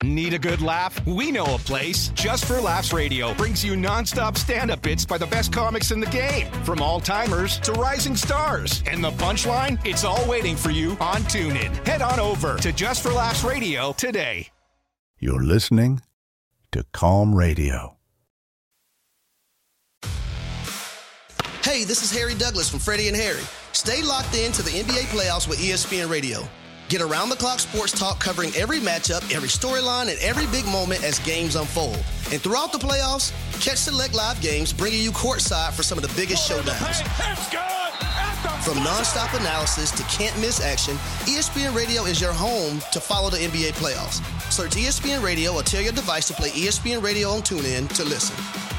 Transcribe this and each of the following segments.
Need a good laugh? We know a place. Just for Laughs Radio brings you nonstop stand-up bits by the best comics in the game, from all-timers to rising stars. And the punchline? It's all waiting for you on TuneIn. Head on over to Just for Laughs Radio today. You're listening to Calm Radio. Hey, this is Harry Douglas from Freddie and Harry. Stay locked in to the NBA playoffs with ESPN Radio. Get around-the-clock sports talk covering every matchup, every storyline, and every big moment as games unfold. And throughout the playoffs, catch select live games bringing you courtside for some of the biggest showdowns. From nonstop analysis to can't-miss action, ESPN Radio is your home to follow the NBA playoffs. Search ESPN Radio or tell your device to play ESPN Radio on TuneIn to listen.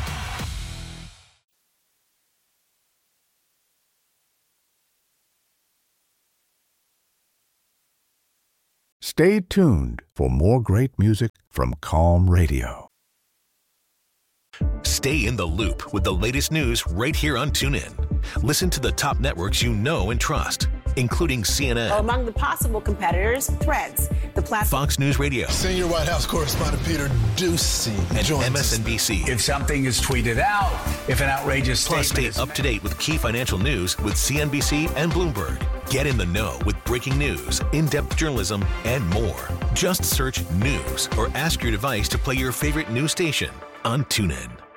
Stay tuned for more great music from Calm Radio. Stay in the loop with the latest news right here on TuneIn. Listen to the top networks you know and trust, including CNN. Among the possible competitors, Threads, the platform. Fox News Radio. Senior White House correspondent Peter Doocy and joins MSNBC. If something is tweeted out, if an outrageous Plus, statement stay up to date with key financial news with CNBC and Bloomberg. Get in the know with breaking news, in-depth journalism, and more. Just search news or ask your device to play your favorite news station on TuneIn.